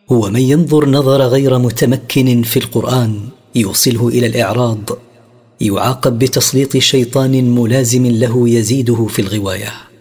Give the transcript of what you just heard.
هو من ينظر نظر غير متمكن في القرآن يوصله إلى الإعراض يعاقب بتسليط شيطان ملازم له يزيده في الغواية.